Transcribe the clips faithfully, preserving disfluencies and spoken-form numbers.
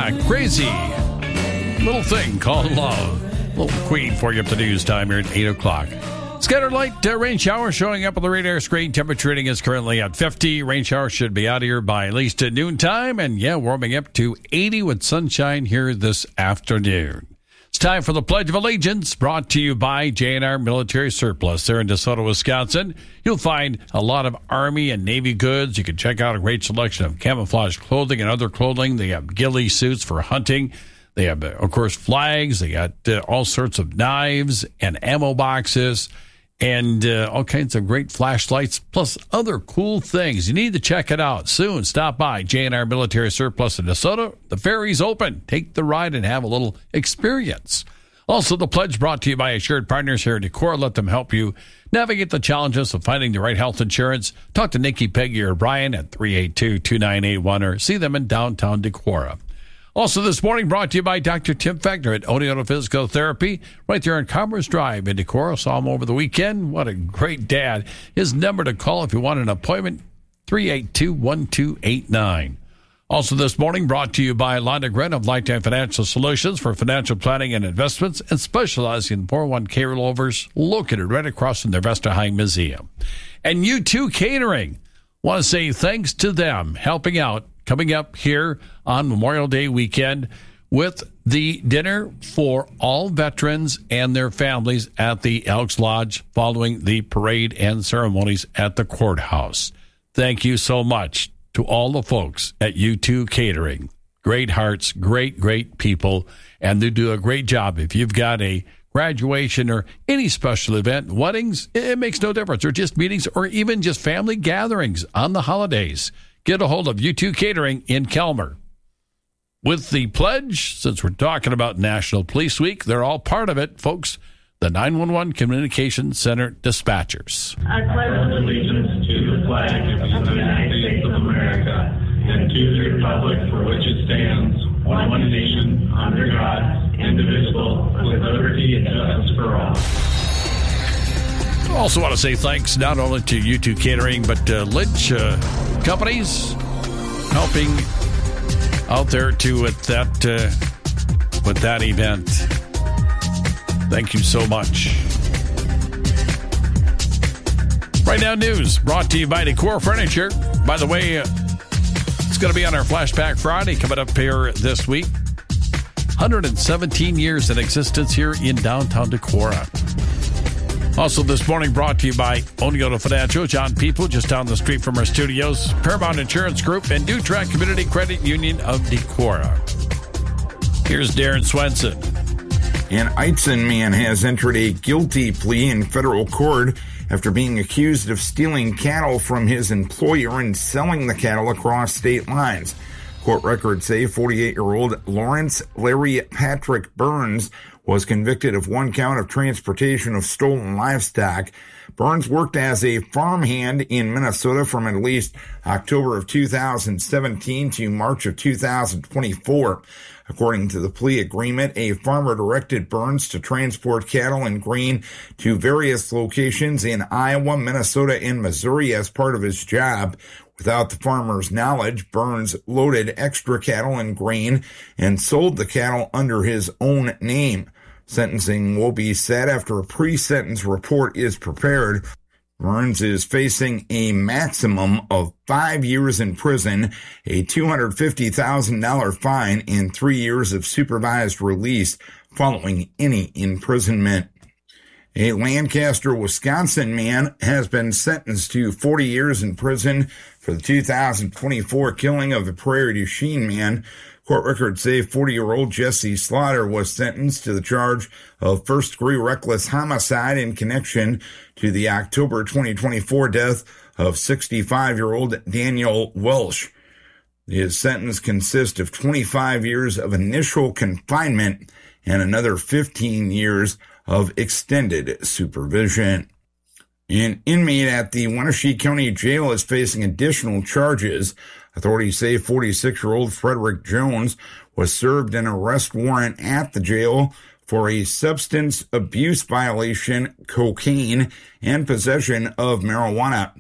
back. Crazy little thing called love. Little Queen for you up to news time here at eight o'clock. Scattered light uh, rain shower showing up on the radar screen. Temperature reading is currently at fifty. Rain shower should be out of here by at least at noontime. And yeah, warming up to eighty with sunshine here this afternoon. It's time for the Pledge of Allegiance, brought to you by J and R Military Surplus. There in DeSoto, Wisconsin, you'll find a lot of Army and Navy goods. You can check out a great selection of camouflage clothing and other clothing. They have ghillie suits for hunting. They have, of course, flags. They got uh, all sorts of knives and ammo boxes and uh, all kinds of great flashlights, plus other cool things. You need to check it out soon. Stop by J and R Military Surplus in DeSoto. The ferry's open. Take the ride and have a little experience. Also, the pledge brought to you by Assured Partners here at Decorah. Let them help you navigate the challenges of finding the right health insurance. Talk to Nikki, Peggy, or Brian at three eight two, two nine eight one or see them in downtown Decorah. Also this morning brought to you by Doctor Tim Fechner at Oneonta Physical Therapy, right there on Commerce Drive in Decorah. Saw him over the weekend. What a great dad. His number to call if you want an appointment, three eight two, one two eight nine. Also this morning brought to you by Londa Gren of Lifetime Financial Solutions for financial planning and investments and specializing in four oh one k rollovers, located right across from the Vesta High Museum. And U two Catering. Want to say thanks to them helping out. Coming up here on Memorial Day weekend with the dinner for all veterans and their families at the Elks Lodge following the parade and ceremonies at the courthouse. Thank you so much to all the folks at U two Catering. Great hearts, great, great people, and they do a great job. If you've got a graduation or any special event, weddings, it makes no difference, or just meetings or even just family gatherings on the holidays. Get a hold of U two Catering in Kelmer. With the pledge, since we're talking about National Police Week, they're all part of it, folks. The nine one one Communications Center dispatchers. I pledge allegiance to the flag of the United States of America and to the republic for which it stands, one nation, under God, indivisible, with liberty and justice for all. I also want to say thanks not only to U two Catering, but uh, Lynch uh, Companies helping out there too at that uh, with that event. Thank you so much. Right Now News brought to you by Decor Furniture. By the way, uh, it's going to be on our Flashback Friday coming up here this week. one hundred seventeen years in existence here in downtown Decorah. Also this morning brought to you by Oneonta Financial, John People, just down the street from our studios, Paramount Insurance Group, and Dutrack Community Credit Union of Decorah. Here's Darren Swenson. An Eitzen man has entered a guilty plea in federal court after being accused of stealing cattle from his employer and selling the cattle across state lines. Court records say forty-eight-year-old Lawrence Larry Patrick Burns was convicted of one count of transportation of stolen livestock. Burns worked as a farmhand in Minnesota from at least October of two thousand seventeen to March of two thousand twenty-four. According to the plea agreement, a farmer directed Burns to transport cattle and grain to various locations in Iowa, Minnesota, and Missouri as part of his job. Without the farmer's knowledge, Burns loaded extra cattle and grain and sold the cattle under his own name. Sentencing will be set after a pre-sentence report is prepared. Burns is facing a maximum of five years in prison, a two hundred fifty thousand dollars fine, and three years of supervised release following any imprisonment. A Lancaster, Wisconsin man has been sentenced to forty years in prison for the two thousand twenty-four killing of a Prairie du Chien man. Court records say forty-year-old Jesse Slaughter was sentenced to the charge of first-degree reckless homicide in connection to the October twenty twenty-four death of sixty-five-year-old Daniel Welsh. His sentence consists of twenty-five years of initial confinement and another fifteen years of extended supervision. An inmate at the Wenatchee County Jail is facing additional charges. Authorities say forty-six-year-old Frederick Jones was served an arrest warrant at the jail for a substance abuse violation, cocaine, and possession of marijuana.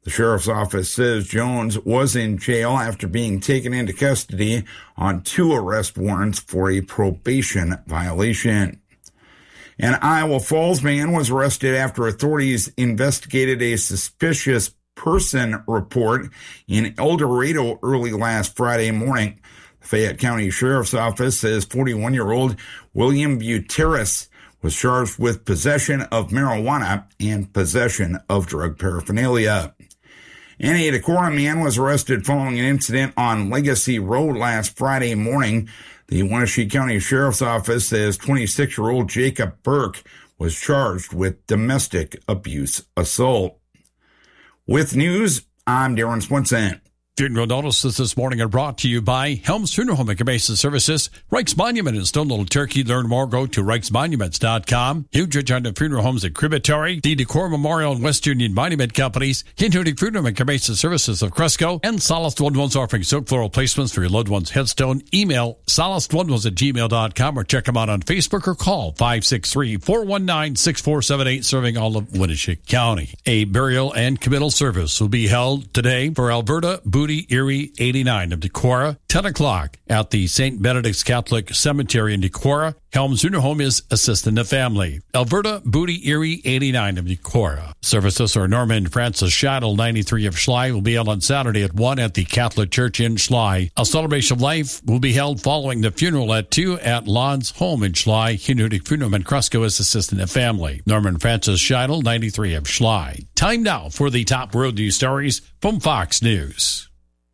The sheriff's office says Jones was in jail after being taken into custody on two arrest warrants for a probation violation. An Iowa Falls man was arrested after authorities investigated a suspicious person report in El Dorado early last Friday morning. The Fayette County Sheriff's Office says forty-one-year-old William Buteris was charged with possession of marijuana and possession of drug paraphernalia. And a Decorah man was arrested following an incident on Legacy Road last Friday morning. The Wenatchee County Sheriff's Office says twenty-six-year-old Jacob Burke was charged with domestic abuse assault. With news, I'm Darren Swinson. Funeral notices this morning are brought to you by Helms Funeral Home and Cremation Services, Reich's Monument in Stone Little Turkey. Learn more, go to reichs monuments dot com. Huge Regina Funeral Homes at Cribatory, the Decorah Memorial and West Union Monument Companies, Hinton Funeral Home and Cremation Services of Cresco, and Solace Loved Ones offering silk floral placements for your loved one's headstone. Email solace loved ones at gmail dot com or check them out on Facebook or call five six three, four one nine, six four seven eight, serving all of Wenatchee County. A burial and committal service will be held today for Alberta Booty Erie eighty-nine of Decorah, ten o'clock at the Saint Benedict's Catholic Cemetery in Decorah. Helms Funeral Home is assisting the family. Alberta Booty Erie eighty-nine of Decorah. Services are Norman Francis Shaddle, ninety-three of Schley, will be held on Saturday at one at the Catholic Church in Schley. A celebration of life will be held following the funeral at two at Lon's home in Schley. Hinton Funeral Home and Cresco is assisting the family. Norman Francis Shaddle, ninety-three of Schley. Time now for the top road news stories from Fox News.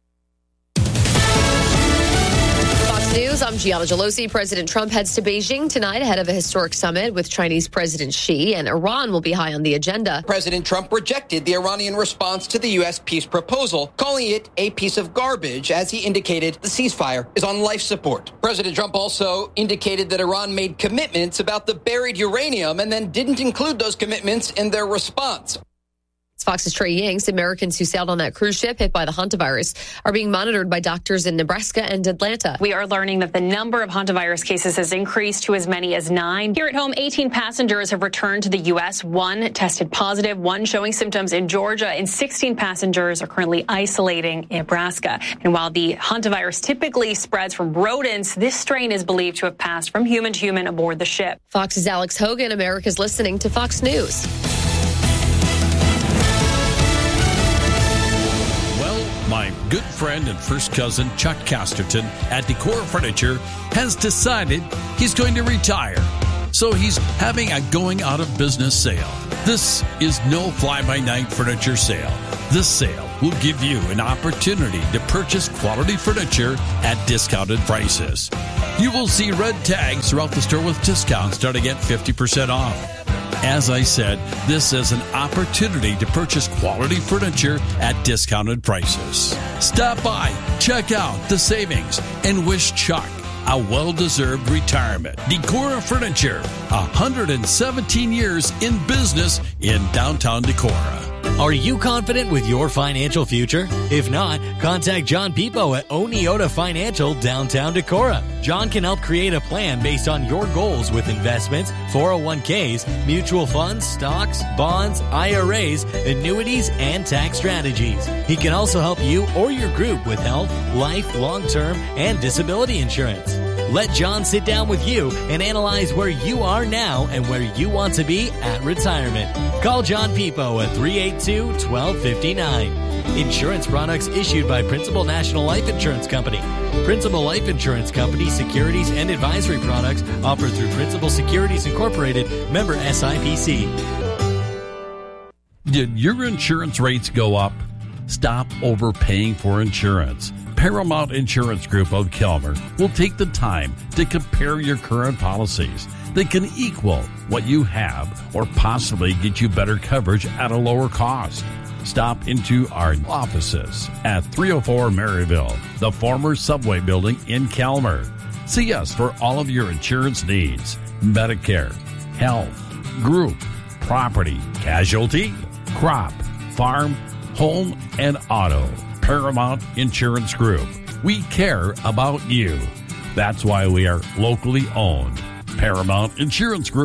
News. I'm Gianna Gelosi. President Trump heads to Beijing tonight ahead of a historic summit with Chinese President Xi, and Iran will be high on the agenda. President Trump rejected the Iranian response to the U S peace proposal, calling it a piece of garbage, as he indicated the ceasefire is on life support. President Trump also indicated that Iran made commitments about the buried uranium and then didn't include those commitments in their response. Fox's Trey Yanks. Americans who sailed on that cruise ship hit by the hantavirus are being monitored by doctors in Nebraska and Atlanta. We are learning that the number of hantavirus cases has increased to as many as nine. Here at home, eighteen passengers have returned to the U S. One tested positive, one showing symptoms in Georgia, and sixteen passengers are currently isolating in Nebraska. And while the hantavirus typically spreads from rodents, this strain is believed to have passed from human to human aboard the ship. Fox's Alex Hogan. America's listening to Fox News. My good friend and first cousin, Chuck Casterton, at Decorah Furniture, has decided he's going to retire. So he's having a going out of business sale. This is no fly-by-night furniture sale. This sale will give you an opportunity to purchase quality furniture at discounted prices. You will see red tags throughout the store with discounts starting at fifty percent off. As I said, this is an opportunity to purchase quality furniture at discounted prices. Stop by, check out the savings, and wish Chuck a well-deserved retirement. Decorah Furniture, one hundred seventeen years in business in downtown Decorah. Are you confident with your financial future? If not, contact John Pipo at Oneota Financial, downtown Decorah. John can help create a plan based on your goals with investments, four oh one k's, mutual funds, stocks, bonds, I R As, annuities, and tax strategies. He can also help you or your group with health, life, long-term, and disability insurance. Let John sit down with you and analyze where you are now and where you want to be at retirement. Call John Pipo at three eight two, one two five nine. Insurance products issued by Principal National Life Insurance Company. Principal Life Insurance Company securities and advisory products offered through Principal Securities Incorporated, member S I P C. Did your insurance rates go up? Stop overpaying for insurance. Paramount Insurance Group of Kelmer will take the time to compare your current policies. They can equal what you have or possibly get you better coverage at a lower cost. Stop into our offices at three oh four Maryville, the former Subway building in Kelmer. See us for all of your insurance needs: Medicare, health, group, property, casualty, crop, farm, home, and auto. Paramount Insurance Group. We care about you. That's why we are locally owned. Paramount Insurance Group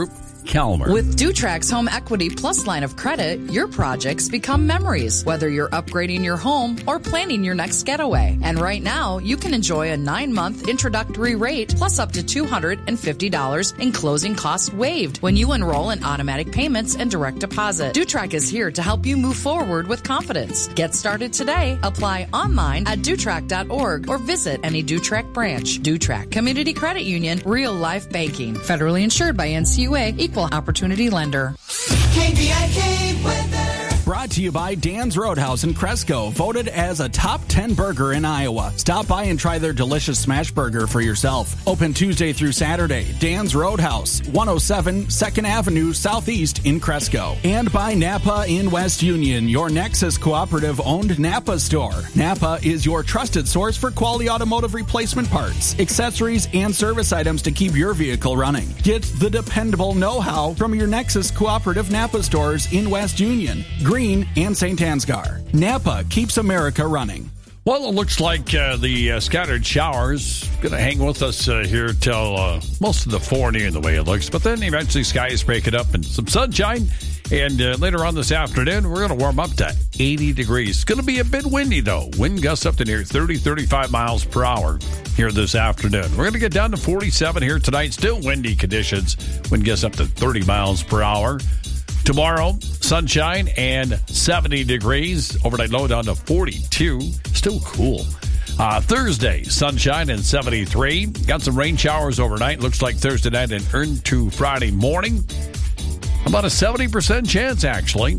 Calmer. With Dutrax Home Equity Plus line of credit, your projects become memories, whether you're upgrading your home or planning your next getaway. And right now, you can enjoy a nine-month introductory rate plus up to two hundred fifty dollars in closing costs waived when you enroll in automatic payments and direct deposit. Dutrax is here to help you move forward with confidence. Get started today. Apply online at dutrax dot org or visit any Dutrax branch. Dutrax Community Credit Union, real life banking. Federally insured by N C U A, equal opportunity lender. K B I K weather. Brought to you by Dan's Roadhouse in Cresco, voted as a top ten burger in Iowa. Stop by and try their delicious smash burger for yourself. Open Tuesday through Saturday. Dan's Roadhouse, one oh seven second Avenue Southeast in Cresco. And by Napa in West Union, your Nexus Cooperative-owned Napa store. Napa is your trusted source for quality automotive replacement parts, accessories, and service items to keep your vehicle running. Get the dependable know-how from your Nexus Cooperative Napa stores in West Union, Green, and Saint Ansgar. Napa keeps America running. Well, it looks like uh, the uh, scattered showers going to hang with us uh, here till uh, most of the forenoon, the way it looks. But then eventually skies break it up and some sunshine. And uh, later on this afternoon, we're going to warm up to eighty degrees. It's going to be a bit windy, though. Wind gusts up to near thirty, thirty-five miles per hour here this afternoon. We're going to get down to forty-seven here tonight. Still windy conditions. Wind gusts up to thirty miles per hour. Tomorrow, sunshine and seventy degrees. Overnight low down to forty-two. Still cool. Uh, Thursday, sunshine and seventy-three. Got some rain showers overnight. Looks like Thursday night and into Friday morning. About a seventy percent chance, actually.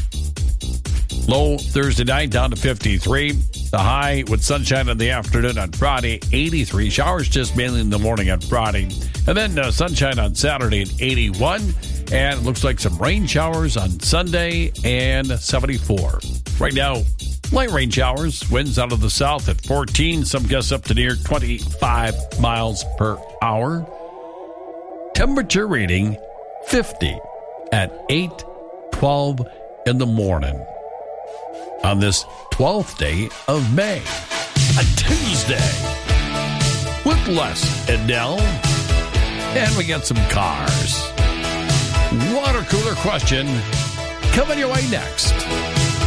Low Thursday night down to fifty-three. The high with sunshine in the afternoon on Friday, eighty-three. Showers just mainly in the morning on Friday. And then uh, sunshine on Saturday at eighty-one. And it looks like some rain showers on Sunday and seventy-four. Right now, light rain showers. Winds out of the south at fourteen. Some gusts up to near twenty-five miles per hour. Temperature reading fifty at eight twelve in the morning. On this twelfth day of May. A Tuesday. With Les and Dell. And we got some cars. Water cooler question coming your way next.